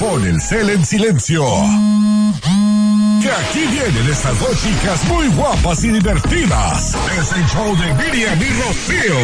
Pon el cel en silencio. Que aquí vienen estas dos chicas muy guapas y divertidas. Es el show de Miriam y Rocío.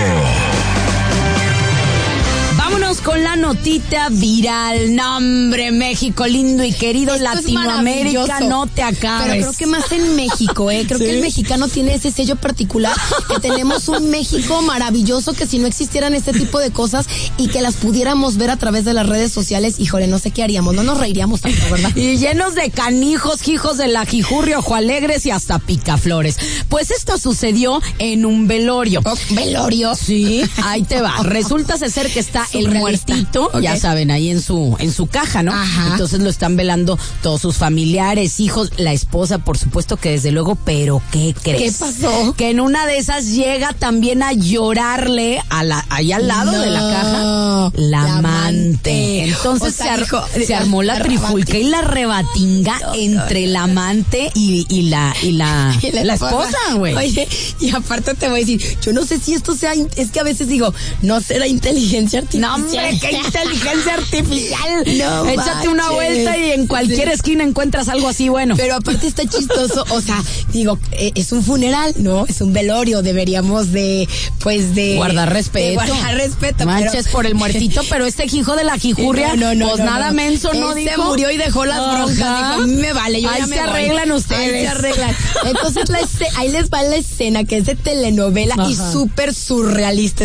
Vámonos con la notita viral. No, hombre, México lindo y querido, esto Latinoamérica, no te acabes. Pero creo que más en México, creo que el mexicano tiene ese sello particular, que tenemos un México maravilloso, que si no existieran este tipo de cosas y que las pudiéramos ver a través de las redes sociales, híjole, no sé qué haríamos, no nos reiríamos tanto, ¿verdad? Y llenos de canijos, hijos de la Jijurri, Ojo Alegres y hasta picaflores. Pues esto sucedió en un velorio. ¿Velorio? Sí, ahí te va. Resulta ser que está el muertito, ya saben, ahí en su caja, ¿no? Ajá. Entonces lo están velando todos sus familiares, hijos, la esposa, por supuesto que desde luego, pero ¿qué crees? ¿Qué pasó? Que en una de esas llega también a llorarle ahí al lado de la caja la amante. Entonces se armó la trifulca y la rebatinga entre la amante y la esposa, güey. Oye, y aparte te voy a decir, yo no sé si esto sea, es que a veces digo, no será inteligencia artificial. No, hombre, qué inteligencia artificial. No, échate una vuelta y en cualquier esquina encuentras algo así bueno. Pero aparte está chistoso, o sea, digo, es un funeral, ¿no? Es un velorio, deberíamos de guardar respeto. Guardar respeto. Manches por el muertito, pero este hijo de la Jijurria, pues nada menso, ¿no? Él se murió y dejó las broncas, dijo, a mí me vale, yo ahí ya me se arreglan voy. ustedes. Ahí se arreglan. Entonces ahí les va la escena, que es de telenovela y súper surrealista.